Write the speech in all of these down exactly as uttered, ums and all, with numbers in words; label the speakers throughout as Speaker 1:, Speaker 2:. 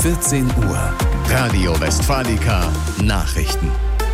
Speaker 1: vierzehn Uhr. Radio Westfalica Nachrichten.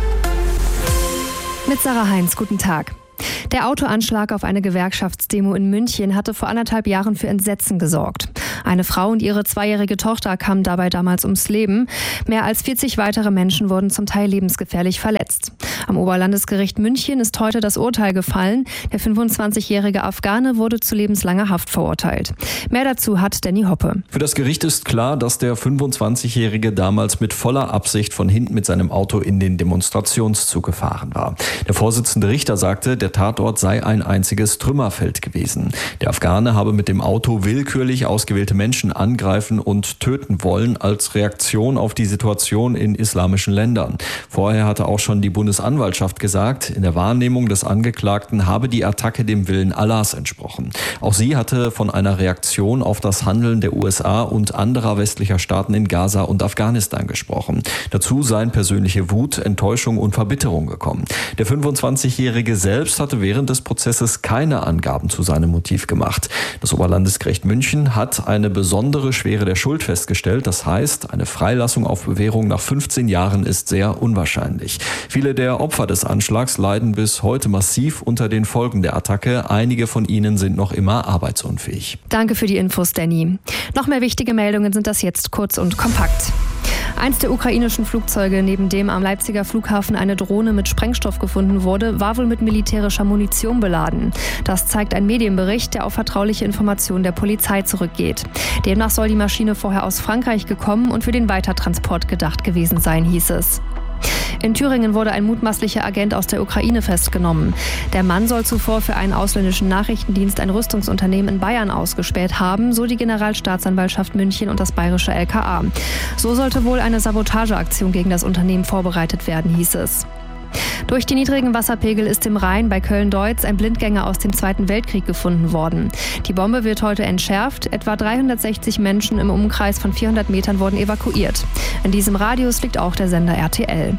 Speaker 2: Mit Sarah Heinz, guten Tag. Der Autoanschlag auf eine Gewerkschaftsdemo in München hatte vor anderthalb Jahren für Entsetzen gesorgt. Eine Frau und ihre zweijährige Tochter kamen dabei damals ums Leben. Mehr als vierzig weitere Menschen wurden zum Teil lebensgefährlich verletzt. Am Oberlandesgericht München ist heute das Urteil gefallen. Der fünfundzwanzigjährige Afghane wurde zu lebenslanger Haft verurteilt. Mehr dazu hat Danny Hoppe.
Speaker 3: Für das Gericht ist klar, dass der fünfundzwanzigjährige damals mit voller Absicht von hinten mit seinem Auto in den Demonstrationszug gefahren war. Der Vorsitzende Richter sagte, der Tatort sei ein einziges Trümmerfeld gewesen. Der Afghane habe mit dem Auto willkürlich ausgewählte Menschen angreifen und töten wollen als Reaktion auf die Situation in islamischen Ländern. Vorher hatte auch schon die Bundesanwaltschaft gesagt, in der Wahrnehmung des Angeklagten habe die Attacke dem Willen Allahs entsprochen. Auch sie hatte von einer Reaktion auf das Handeln der U S A und anderer westlicher Staaten in Gaza und Afghanistan gesprochen. Dazu seien persönliche Wut, Enttäuschung und Verbitterung gekommen. Der fünfundzwanzigjährige selbst hatte während des Prozesses keine Angaben zu seinem Motiv gemacht. Das Oberlandesgericht München hat eine besondere Schwere der Schuld festgestellt. Das heißt, eine Freilassung auf Bewährung nach fünfzehn Jahren ist sehr unwahrscheinlich. Viele der Opfer des Anschlags leiden bis heute massiv unter den Folgen der Attacke. Einige von ihnen sind noch immer arbeitsunfähig.
Speaker 2: Danke für die Infos, Danny. Noch mehr wichtige Meldungen sind das jetzt kurz und kompakt. Eins der ukrainischen Flugzeuge, neben dem am Leipziger Flughafen eine Drohne mit Sprengstoff gefunden wurde, war wohl mit militärischer Munition beladen. Das zeigt ein Medienbericht, der auf vertrauliche Informationen der Polizei zurückgeht. Demnach soll die Maschine vorher aus Frankreich gekommen und für den Weitertransport gedacht gewesen sein, hieß es. In Thüringen wurde ein mutmaßlicher Agent aus der Ukraine festgenommen. Der Mann soll zuvor für einen ausländischen Nachrichtendienst ein Rüstungsunternehmen in Bayern ausgespäht haben, so die Generalstaatsanwaltschaft München und das bayerische L K A. So sollte wohl eine Sabotageaktion gegen das Unternehmen vorbereitet werden, hieß es. Durch die niedrigen Wasserpegel ist im Rhein bei Köln-Deutz ein Blindgänger aus dem Zweiten Weltkrieg gefunden worden. Die Bombe wird heute entschärft. Etwa dreihundertsechzig Menschen im Umkreis von vierhundert Metern wurden evakuiert. In diesem Radius liegt auch der Sender R T L.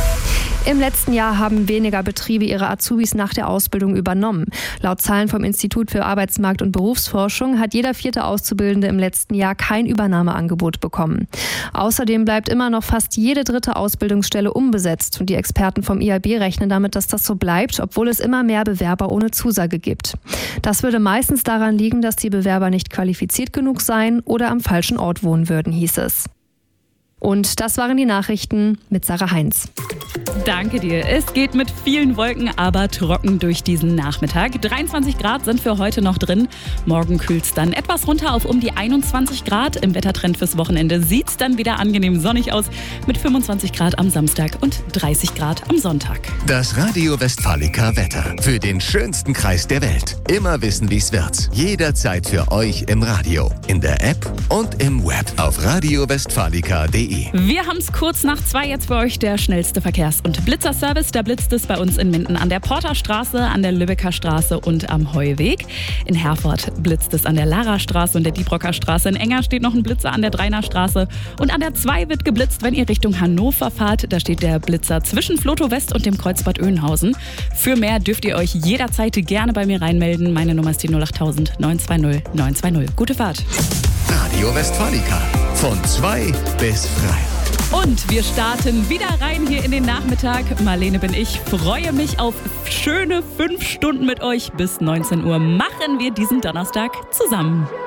Speaker 2: Im letzten Jahr haben weniger Betriebe ihre Azubis nach der Ausbildung übernommen. Laut Zahlen vom Institut für Arbeitsmarkt- und Berufsforschung hat jeder vierte Auszubildende im letzten Jahr kein Übernahmeangebot bekommen. Außerdem bleibt immer noch fast jede dritte Ausbildungsstelle unbesetzt. Und die Experten vom I A B rechnen damit, dass das so bleibt, obwohl es immer mehr Bewerber ohne Zusage gibt. Das würde meistens daran liegen, dass die Bewerber nicht qualifiziert genug seien oder am falschen Ort wohnen würden, hieß es. Und das waren die Nachrichten mit Sarah Heinz.
Speaker 4: Danke dir. Es geht mit vielen Wolken, aber trocken durch diesen Nachmittag. dreiundzwanzig Grad sind für heute noch drin. Morgen kühlt es dann etwas runter auf um die einundzwanzig Grad. Im Wettertrend fürs Wochenende sieht es dann wieder angenehm sonnig aus mit fünfundzwanzig Grad am Samstag und dreißig Grad am Sonntag.
Speaker 1: Das Radio Westfalica Wetter. Für den schönsten Kreis der Welt. Immer wissen, wie es wird. Jederzeit für euch im Radio, in der App und im Web auf radio westfalica punkt de.
Speaker 4: Wir haben es kurz nach zwei jetzt für euch, der schnellste Verkehrs- und Blitzerservice. Da blitzt es bei uns in Minden an der Porterstraße, an der Lübecker Straße und am Heuweg. In Herford blitzt es an der Larastraße und der Diebrocker Straße. In Enger steht noch ein Blitzer an der Dreiner Straße. Und an der zwei wird geblitzt, wenn ihr Richtung Hannover fahrt. Da steht der Blitzer zwischen Flotow West und dem Kreuzbad Oeynhausen. Für mehr dürft ihr euch jederzeit gerne bei mir reinmelden. Meine Nummer ist die null acht null null neun zwei null neun zwei null. Gute Fahrt.
Speaker 1: Radio Westfalica. Von zwei bis frei.
Speaker 4: Und wir starten wieder rein hier in den Nachmittag. Marlene bin ich, freue mich auf schöne fünf Stunden mit euch. Bis neunzehn Uhr machen wir diesen Donnerstag zusammen.